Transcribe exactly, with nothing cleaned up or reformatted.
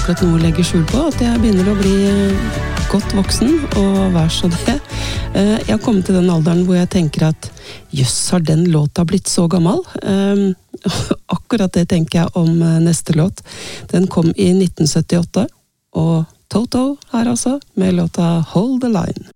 akkurat noe å legge skjul på, at jeg begynner å bli godt voksen, og vær så det. Jeg har kommet til den alderen hvor jeg tenker at jøss, har den låta blitt så gammel? Akkurat det tenker jeg om neste låt. Den kom i nitten syttiåtte, og Toto her altså, med låta Hold the Line.